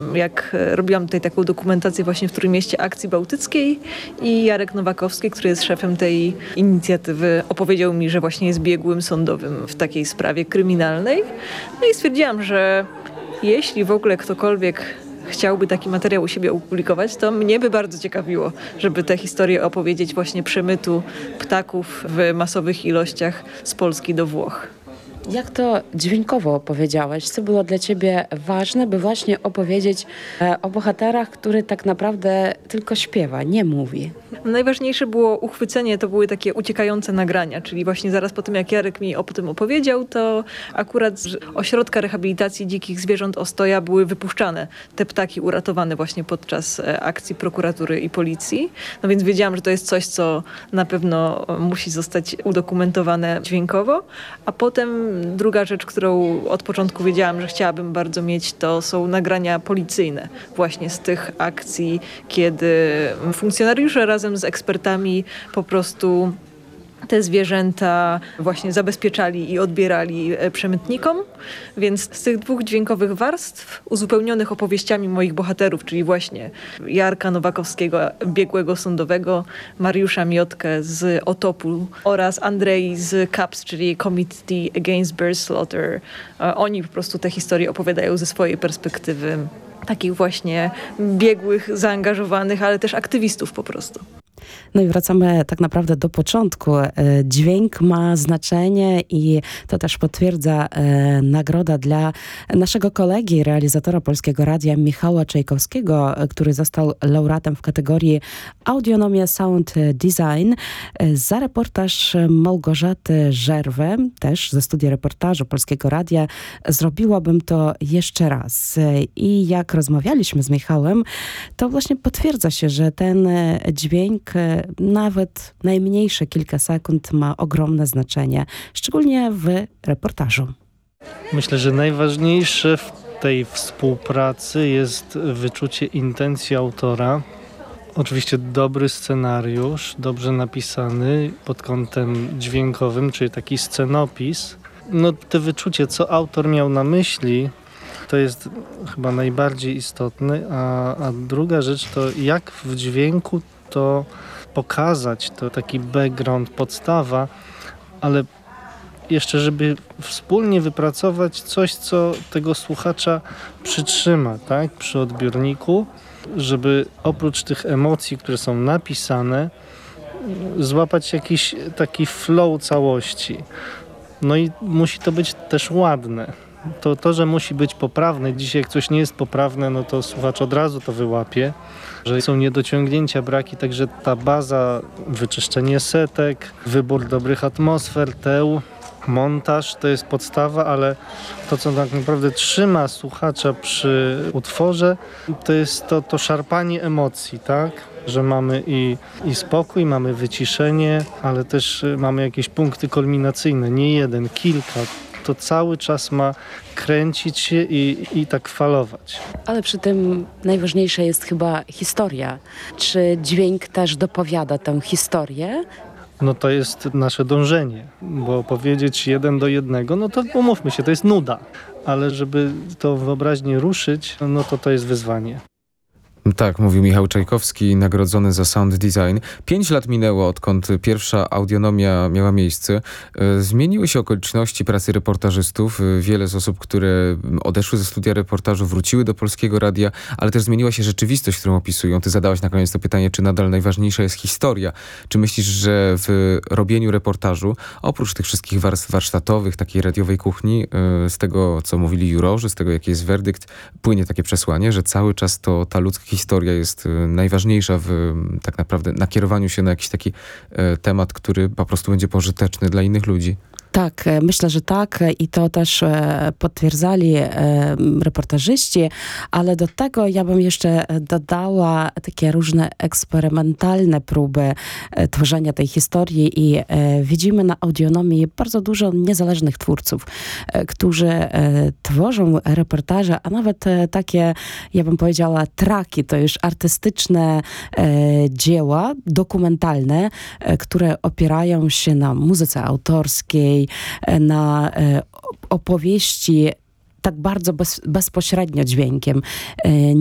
Jak robiłam tutaj taką dokumentację właśnie w Trójmieście Akcji Bałtyckiej i Jarek Nowakowski, który jest szefem tej inicjatywy, opowiedział mi, że właśnie jest biegłym sądowym w takiej sprawie kryminalnej. No i stwierdziłam, że jeśli w ogóle ktokolwiek chciałby taki materiał u siebie opublikować, to mnie by bardzo ciekawiło, żeby tę historię opowiedzieć właśnie przemytu ptaków w masowych ilościach z Polski do Włoch. Jak to dźwiękowo opowiedziałeś? Co było dla ciebie ważne, by właśnie opowiedzieć o bohaterach, który tak naprawdę tylko śpiewa, nie mówi? Najważniejsze było uchwycenie, to były takie uciekające nagrania, czyli właśnie zaraz po tym, jak Jarek mi o tym opowiedział, to akurat z ośrodka rehabilitacji dzikich zwierząt Ostoja były wypuszczane te ptaki uratowane właśnie podczas akcji prokuratury i policji. No więc wiedziałam, że to jest coś, co na pewno musi zostać udokumentowane dźwiękowo, a potem druga rzecz, którą od początku wiedziałam, że chciałabym bardzo mieć, to są nagrania policyjne właśnie z tych akcji, kiedy funkcjonariusze razem z ekspertami po prostu te zwierzęta właśnie zabezpieczali i odbierali przemytnikom. Więc z tych dwóch dźwiękowych warstw uzupełnionych opowieściami moich bohaterów, czyli właśnie Jarka Nowakowskiego, biegłego sądowego, Mariusza Miotkę z Otopu oraz Andrei z CAPS, czyli Committee Against Bird Slaughter. Oni po prostu te historie opowiadają ze swojej perspektywy takich właśnie biegłych, zaangażowanych, ale też aktywistów po prostu. No i wracamy tak naprawdę do początku. Dźwięk ma znaczenie i to też potwierdza nagroda dla naszego kolegi, realizatora Polskiego Radia Michała Czajkowskiego, który został laureatem w kategorii Audionomia Sound Design za reportaż Małgorzaty Żerwę, też ze studia reportażu Polskiego Radia. Zrobiłabym to jeszcze raz. I jak rozmawialiśmy z Michałem, to właśnie potwierdza się, że ten dźwięk nawet najmniejsze kilka sekund ma ogromne znaczenie, szczególnie w reportażu. Myślę, że najważniejsze w tej współpracy jest wyczucie intencji autora. Oczywiście dobry scenariusz, dobrze napisany pod kątem dźwiękowym, czyli taki scenopis. No to wyczucie, co autor miał na myśli, to jest chyba najbardziej istotne, a druga rzecz to jak w dźwięku to pokazać, to taki background, podstawa, ale jeszcze, żeby wspólnie wypracować coś, co tego słuchacza przytrzyma, tak, przy odbiorniku, żeby oprócz tych emocji, które są napisane, złapać jakiś taki flow całości. No i musi to być też ładne. To, że musi być poprawne, dzisiaj jak coś nie jest poprawne, no to słuchacz od razu to wyłapie, że są niedociągnięcia, braki, także ta baza, wyczyszczenie setek, wybór dobrych atmosfer, teł, montaż to jest podstawa, ale to, co tak naprawdę trzyma słuchacza przy utworze, to jest to szarpanie emocji, tak? Że mamy i spokój, mamy wyciszenie, ale też mamy jakieś punkty kulminacyjne, nie jeden, kilka. To cały czas ma kręcić się i tak falować. Ale przy tym najważniejsza jest chyba historia. Czy dźwięk też dopowiada tę historię? No to jest nasze dążenie, bo powiedzieć 1:1, no to umówmy się, to jest nuda. Ale żeby to wyobraźnię ruszyć, no to jest wyzwanie. Tak, mówił Michał Czajkowski, nagrodzony za sound design. 5 lat minęło, odkąd pierwsza audionomia miała miejsce. Zmieniły się okoliczności pracy reportażystów. Wiele z osób, które odeszły ze studia reportażu, wróciły do Polskiego Radia, ale też zmieniła się rzeczywistość, którą opisują. Ty zadałaś na koniec to pytanie, czy nadal najważniejsza jest historia. Czy myślisz, że w robieniu reportażu, oprócz tych wszystkich warstw warsztatowych, takiej radiowej kuchni, z tego, co mówili jurorzy, z tego, jaki jest werdykt, płynie takie przesłanie, że cały czas to ta ludzka historia jest najważniejsza w tak naprawdę nakierowaniu się na jakiś taki temat, który po prostu będzie pożyteczny dla innych ludzi? Tak, myślę, że tak i to też potwierdzali reportażyści, ale do tego ja bym jeszcze dodała takie różne eksperymentalne próby tworzenia tej historii i widzimy na Audionomii bardzo dużo niezależnych twórców, którzy tworzą reportaże, a nawet takie, ja bym powiedziała, traki, to już artystyczne dzieła dokumentalne, które opierają się na muzyce autorskiej, na opowieści tak bardzo bezpośrednio dźwiękiem.